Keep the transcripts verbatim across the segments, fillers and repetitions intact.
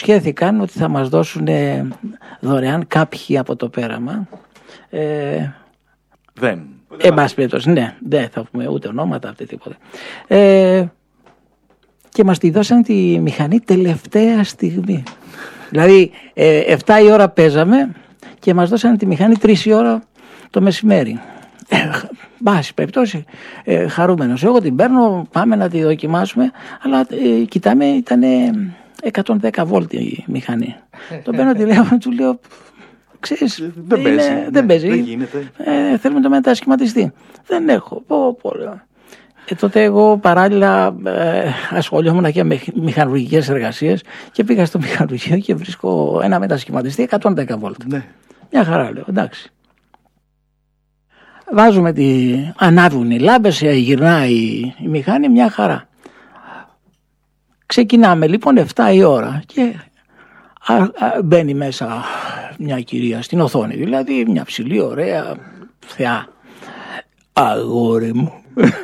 υποσχέθηκαν ότι θα μας δώσουν δωρεάν κάποιοι από το πέραμα. Ε, δεν. Εν πάση περιπτώσει, ναι, δεν θα πούμε ούτε ονόματα, ούτε τίποτα. Ε, και μας τη δώσαν τη μηχανή τελευταία στιγμή. Δηλαδή, ε, εφτά η ώρα παίζαμε και μας δώσαν τη μηχανή τρεις η ώρα το μεσημέρι. Ε, Μπάση περιπτώσει, ε, χαρούμενος. Εγώ την παίρνω, πάμε να τη δοκιμάσουμε, αλλά ε, κοιτάμε, ήταν εκατόν δέκα βόλτ η μηχανή. Τον παίρνω τηλέφωνο, του λέω, ξέρεις, δεν είναι, παίζει, δεν, ναι, παίζει. Δεν γίνεται. Ε, θέλουμε το μετασχηματιστή. Δεν έχω. Πω, πω, λέω. Ε, τότε εγώ παράλληλα ε, ασχολιόμουν και με μηχανουργικές εργασίες και πήγα στο μηχανουργείο και βρίσκω ένα μετασχηματιστή εκατόν δέκα βόλτ. Ναι. Μια χαρά, λέω, εντάξει. Βάζουμε τη... ανάβουν οι λάμπες, γυρνάει η μηχανή, μια χαρά. Ξεκινάμε λοιπόν εφτά η ώρα και α, α, μπαίνει μέσα μια κυρία στην οθόνη, δηλαδή μια ψηλή, ωραία, θεά. Αγόρι μου.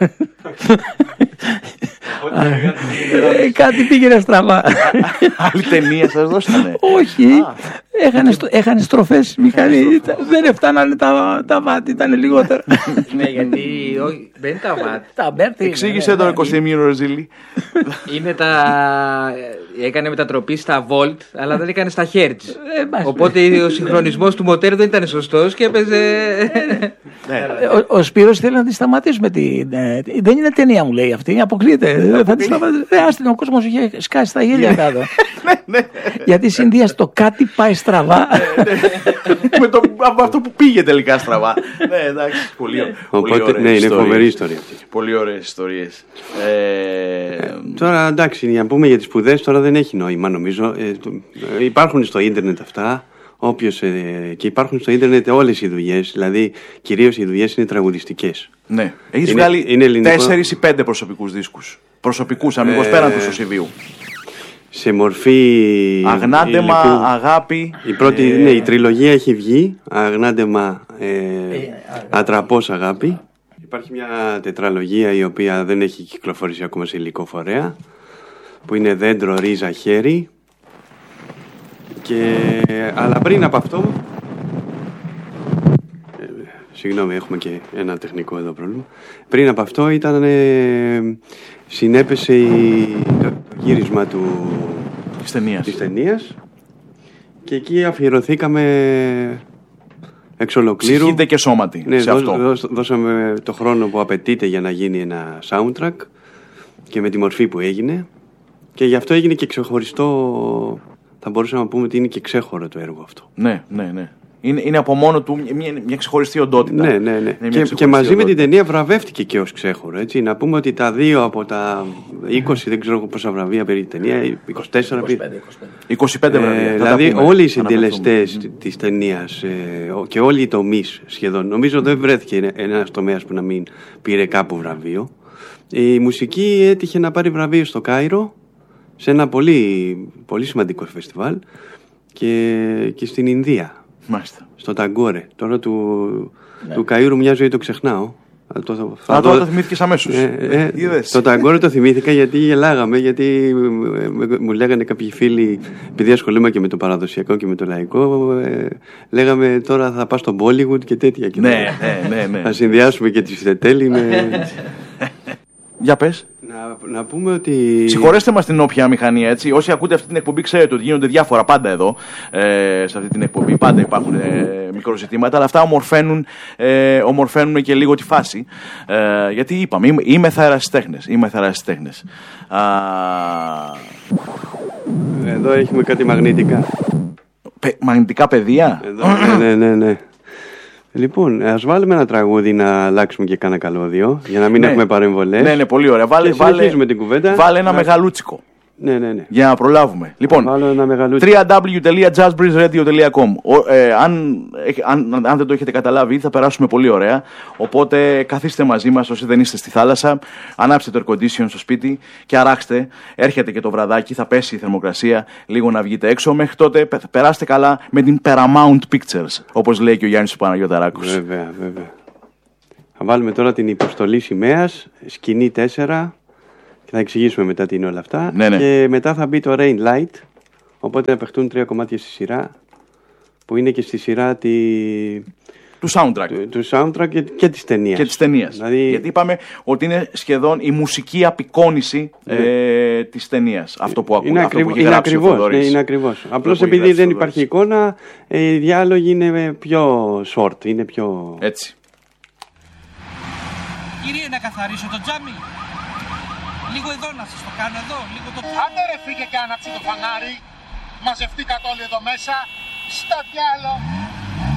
Κάτι πήγαινε στραβά. Άλλη ταινία σας δώσανε? Όχι. Έχανε, έχανε στροφές μηχανή. Δεν έφταναν τα, τα βάτη, ήταν λιγότερα. Ναι, γιατί όχι, δεν είναι τα βάτη. Τα μπέρτη. Εξήγησε το Κωνσταντίνο Ροζίλη. Είναι τα. Έκανε μετατροπή στα volt, αλλά δεν έκανε στα hertz. Οπότε ο συγχρονισμός του μοτέρ δεν ήταν σωστός και έπαιζε. Ο, ο Σπύρος θέλει να τη σταματήσουμε. Τη, δεν είναι ταινία, μου λέει αυτή. Αποκλείεται. Θα τη σταματήσουμε. Άστινε, ο κόσμος είχε σκάσει τα γέλια κάτω. Γιατί συνδύασε το κάτι πάει στραβά. Με αυτό που πήγε τελικά στραβά. Ναι, εντάξει. Πολύ ωραία. Ναι, είναι φοβερή ιστορία αυτή. Πολύ ωραίες ιστορίες. Τώρα εντάξει, για να πούμε για τις σπουδές, τώρα δεν έχει νόημα νομίζω. Υπάρχουν στο ίντερνετ αυτά. Όποιος, ε, και υπάρχουν στο ίντερνετ όλες οι δουλειές, δηλαδή κυρίως οι δουλειές είναι τραγουδιστικές. Ναι. Έχεις είναι, βγάλει είναι ελληνικό... τέσσερις ή πέντε προσωπικούς δίσκους. Προσωπικούς, αμυγός ε, πέραν του Σωσιβίου. Σε μορφή Αγνάντεμα, υλικού, αγάπη. Η πρώτη, ε... ναι, η τριλογία έχει βγει. Αγνάντεμα, ε, ε, ατραπός, αγάπη. Υπάρχει μια τετραλογία η οποία δεν έχει κυκλοφορήσει ακόμα σε υλικό φορέα, που είναι δέντρο, ρίζα, χέρι. Και, αλλά πριν από αυτό, ε, συγγνώμη, έχουμε και ένα τεχνικό εδώ πρόβλημα. Πριν από αυτό ήταν, ε, συνέπεσε η, το γύρισμα του, της ταινίας. της ταινίας και εκεί αφιερωθήκαμε εξ ολοκλήρου. Ψυχήτε και σώματι, ναι, σε δώ, αυτό. Δώ, δώσαμε το χρόνο που απαιτείται για να γίνει ένα soundtrack και με τη μορφή που έγινε, και γι' αυτό έγινε και ξεχωριστό. Θα μπορούσαμε να πούμε ότι είναι και ξέχωρο το έργο αυτό. Ναι, ναι, ναι. Είναι, είναι από μόνο του μια, μια ξεχωριστή οντότητα. Ναι, ναι, ναι. Και, και μαζί οντότητα. Με την ταινία βραβεύτηκε και ως ξέχωρο. Έτσι. Να πούμε ότι τα δύο από τα είκοσι, δεν ξέρω πόσα βραβεία πήρε η ταινία, είκοσι τέσσερα πήρε. είκοσι πέντε βραβεία. Ε, δηλαδή πούμε, όλοι οι συντελεστές mm. της ταινίας ε, και όλοι οι τομείς σχεδόν. Νομίζω δεν βρέθηκε ένας τομέας που να μην πήρε κάπου βραβείο. Η μουσική έτυχε να πάρει βραβείο στο Κάιρο, σε ένα πολύ, πολύ σημαντικό φεστιβάλ, και, και στην Ινδία. Μάλιστα. Στο Ταγκόρε. Τώρα του, ναι. του Καΐρου μια ζωή το ξεχνάω. Το, θα, θα Α, τώρα το θυμήθηκες αμέσως. Ε, ε, το Ταγκόρε το θυμήθηκα γιατί γελάγαμε, γιατί μου λέγανε κάποιοι φίλοι, επειδή ασχολούμαι και με το παραδοσιακό και με το λαϊκό, ε, λέγαμε τώρα θα πας στο Bollywood και τέτοια. Και ναι, ναι, ναι, ναι. Θα συνδυάσουμε και τη Φιτετέλη με... Για πες. Να, να πούμε ότι... Συγχωρέστε μας την όποια μηχανία, έτσι. Όσοι ακούτε αυτή την εκπομπή, ξέρετε ότι γίνονται διάφορα πάντα εδώ. Ε, σε αυτή την εκπομπή πάντα υπάρχουν ε, μικροζητήματα, αλλά αυτά ομορφαίνουν, ε, ομορφαίνουν και λίγο τη φάση. Ε, γιατί είπαμε, είμαι, είμαι θα ερασιτέχνες. Είμαι θα ερασιτέχνες. Εδώ έχουμε κάτι μαγνητικά. Πε, μαγνητικά πεδία. Εδώ, ναι, ναι, ναι, ναι. Λοιπόν, ας βάλουμε ένα τραγούδι να αλλάξουμε και κάνα καλώδιο, για να μην ναι. έχουμε παρεμβολές. Ναι, ναι, πολύ ωραία. Βάλε, βάλε, την κουβέντα. Βάλε ένα να... μεγαλούτσικο. Ναι, ναι, ναι. Για να προλάβουμε. Λοιπόν, double-u double-u double-u τελεία jazz breeze radio τελεία com. ε, αν, αν, αν δεν το έχετε καταλάβει, θα περάσουμε πολύ ωραία. Οπότε καθίστε μαζί μας όσοι δεν είστε στη θάλασσα. Ανάψτε το air condition στο σπίτι και αράξτε. Έρχεται και το βραδάκι, θα πέσει η θερμοκρασία. Λίγο να βγείτε έξω. Μέχρι τότε περάστε καλά με την Paramount Pictures, όπως λέει και ο Γιάννης Παναγιωταράκος. Βέβαια, βέβαια. Θα βάλουμε τώρα την υποστολή σημαίας, σκηνή τέσσερα. Και θα εξηγήσουμε μετά τι είναι όλα αυτά. Ναι, ναι. Και μετά θα μπει το Rain Light, Οπότε να παιχτούν τρία κομμάτια στη σειρά, που είναι και στη σειρά τη... του soundtrack. Του, του soundtrack και, και της ταινίας. Και της ταινίας. Δηλαδή... Γιατί είπαμε ότι είναι σχεδόν η μουσική απεικόνηση ναι. ε, της ταινίας. Αυτό που ακούγεται. Είναι, ακριβ... είναι ακριβώς. Ναι, είναι ακριβώς. Απλώς επειδή δεν υπάρχει εικόνα, ε, οι διάλογοι είναι πιο short. Είναι πιο... Έτσι. Κύριε, να καθαρίσω το τζάμι. Λίγο εδώ να σας το κάνω, εδώ. Λίγο το... Άντε ρε, φύγε και άναψε το φανάρι. Μαζευτήκατε όλοι εδώ μέσα. Στο διάλο.